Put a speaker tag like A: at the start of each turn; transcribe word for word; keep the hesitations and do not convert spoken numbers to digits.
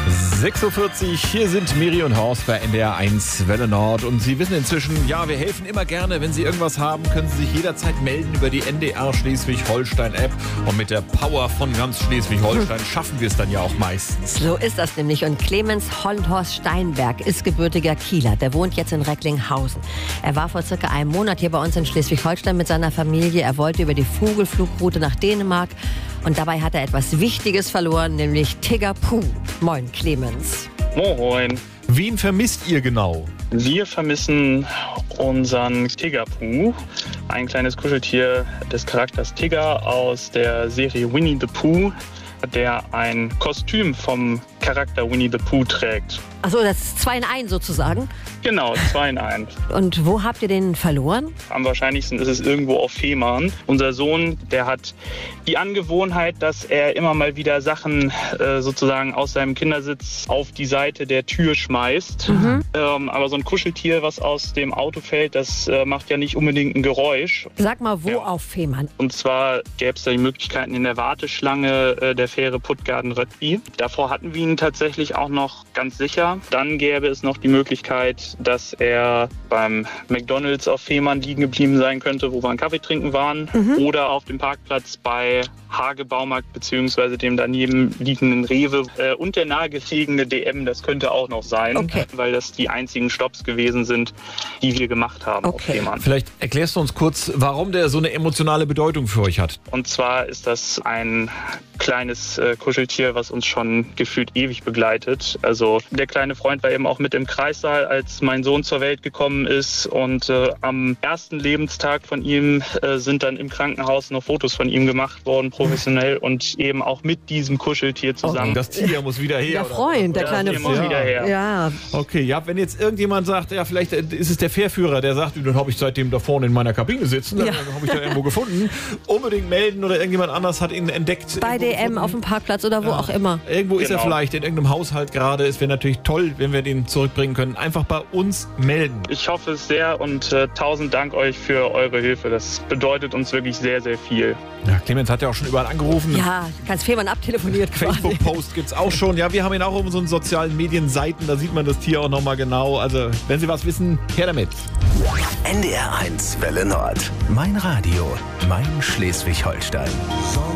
A: sechs Uhr vierzig, hier sind Miri und Horst bei N D R eins Welle Nord. Und Sie wissen inzwischen, ja, wir helfen immer gerne. Wenn Sie irgendwas haben, können Sie sich jederzeit melden über die N D R Schleswig-Holstein-App. Und mit der Power von ganz Schleswig-Holstein schaffen wir es dann ja auch meistens.
B: So ist das nämlich. Und Clemens Hollenhorst Steinberg ist gebürtiger Kieler. Der wohnt jetzt in Recklinghausen. Er war vor circa einem Monat hier bei uns in Schleswig-Holstein mit seiner Familie. Er wollte über die Vogelflugroute nach Dänemark. Und dabei hat er etwas Wichtiges verloren, nämlich Tigger Puh. Moin, Clemens.
C: Moin.
A: Wen vermisst ihr genau?
C: Wir vermissen unseren Tigger Puh, ein kleines Kuscheltier des Charakters Tigger aus der Serie Winnie the Pooh, der ein Kostüm vom Charakter Winnie the Pooh trägt.
B: Achso, das ist zwei in eins sozusagen.
C: Genau, zwei in eins.
B: Und wo habt ihr den verloren?
C: Am wahrscheinlichsten ist es irgendwo auf Fehmarn. Unser Sohn, der hat die Angewohnheit, dass er immer mal wieder Sachen äh, sozusagen aus seinem Kindersitz auf die Seite der Tür schmeißt. Mhm. Ähm, aber so ein Kuscheltier, was aus dem Auto fällt, das äh, macht ja nicht unbedingt ein Geräusch.
B: Sag mal, wo
C: ja.
B: auf Fehmarn?
C: Und zwar gäbe es da die Möglichkeiten in der Warteschlange äh, der Fähre Puttgarden-Röttby. Davor hatten wir ihn tatsächlich auch noch ganz sicher. Dann gäbe es noch die Möglichkeit, dass er beim McDonald's auf Fehmarn liegen geblieben sein könnte, wo wir einen Kaffee trinken waren. Mhm. Oder auf dem Parkplatz bei Hage Baumarkt bzw. dem daneben liegenden Rewe äh, und der nahegelegene D M. Das könnte auch noch sein,
B: okay.
C: weil das die einzigen Stopps gewesen sind, die wir gemacht haben
B: okay.
C: auf Fehmarn.
A: Vielleicht erklärst du uns kurz, warum der so eine emotionale Bedeutung für euch hat.
C: Und zwar ist das ein kleines äh, Kuscheltier, was uns schon gefühlt ewig begleitet. Also der kleine Freund war eben auch mit im Kreissaal, als mein Sohn zur Welt gekommen ist. Und äh, am ersten Lebenstag von ihm äh, sind dann im Krankenhaus noch Fotos von ihm gemacht worden, professionell und eben auch mit diesem Kuscheltier zusammen.
A: Oh, das Tier muss wieder her.
B: Der Freund, der
C: das
B: kleine
C: Tier
B: Freund.
C: muss wieder her.
B: Ja.
A: Okay, ja, wenn jetzt irgendjemand sagt, ja, vielleicht ist es der Fährführer, der sagt, dann habe ich seitdem da vorne in meiner Kabine sitzen, dann
B: Ja.
A: habe ich da irgendwo gefunden. Unbedingt melden oder irgendjemand anders hat ihn entdeckt.
B: Bei D M auf dem Parkplatz oder wo
A: Ja.
B: auch immer.
A: Irgendwo ist er
C: Genau.
A: vielleicht, in irgendeinem Haushalt gerade. Es wäre natürlich toll, wenn wir den zurückbringen können. Einfach bei uns melden.
C: Ich hoffe es sehr und äh, tausend Dank euch für eure Hilfe. Das bedeutet uns wirklich sehr, sehr viel.
A: Ja, Clemens hat ja auch schon überall angerufen.
B: Ja, ganz Fehmarn abtelefoniert quasi.
A: Facebook-Post gibt's auch schon. Ja, wir haben ihn auch auf unseren sozialen Medienseiten. Da sieht man das Tier auch nochmal genau. Also, wenn Sie was wissen, her damit.
D: N D R eins Welle Nord. Mein Radio. Mein Schleswig-Holstein.